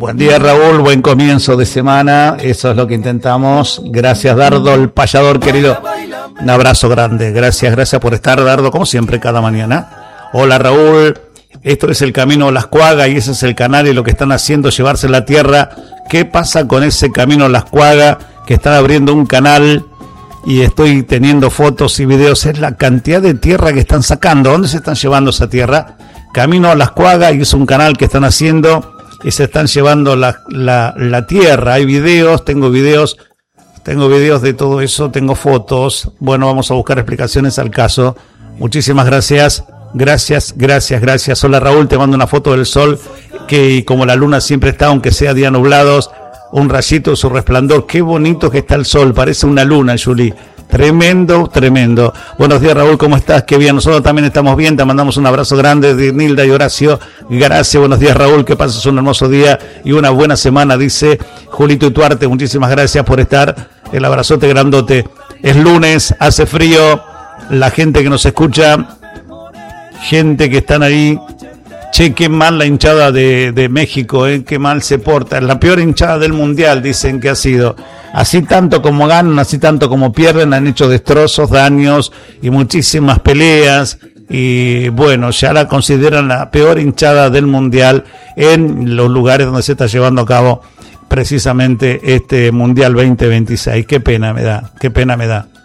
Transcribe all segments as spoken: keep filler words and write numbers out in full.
Buen día, Raúl, buen comienzo de semana, eso es lo que intentamos. Gracias, Dardo, el payador querido. Un abrazo grande, gracias, gracias por estar, Dardo, como siempre, cada mañana. Hola, Raúl, esto es el Camino Las Cuagas y ese es el canal y lo que están haciendo es llevarse la tierra. ¿Qué pasa con ese Camino Las Cuagas que están abriendo un canal? Y estoy teniendo fotos y videos, es la cantidad de tierra que están sacando. ¿Dónde se están llevando esa tierra? Camino a Las Cuagas y es un canal que están haciendo y se están llevando la, la, la tierra. Hay videos, tengo videos, tengo videos de todo eso, tengo fotos. Bueno, vamos a buscar explicaciones al caso. Muchísimas gracias, gracias, gracias, gracias. Hola, Raúl, te mando una foto del sol que como la luna siempre está, aunque sea día nublados, un rayito de su resplandor. Qué bonito que está el sol, parece una luna, Juli. Tremendo, tremendo. Buenos días, Raúl, ¿cómo estás? Qué bien, nosotros también estamos bien, te mandamos un abrazo grande de Nilda y Horacio. Gracias, buenos días, Raúl, que pases un hermoso día y una buena semana, dice Julito Ituarte. Muchísimas gracias por estar, el abrazote grandote. Es lunes, hace frío, la gente que nos escucha, gente que están ahí. Che, qué mal la hinchada de, de México, eh, qué mal se porta. Es la peor hinchada del mundial, dicen que ha sido. Así tanto como ganan, así tanto como pierden, han hecho destrozos, daños y muchísimas peleas. Y bueno, ya la consideran la peor hinchada del mundial en los lugares donde se está llevando a cabo precisamente este mundial veinte veintiséis. Qué pena me da, qué pena me da.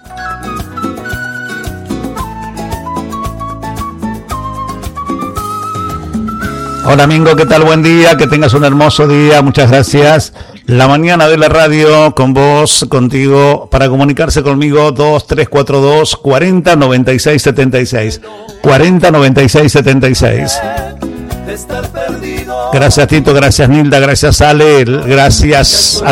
Hola, Mingo, ¿qué tal? Buen día, que tengas un hermoso día, muchas gracias. La mañana de la radio, con vos, contigo, para comunicarse conmigo, dos tres cuatro dos, cuarenta noventa y seis setenta y seis. cuarenta noventa y seis setenta y seis. Gracias, Tito, gracias, Nilda, gracias, Ale, gracias a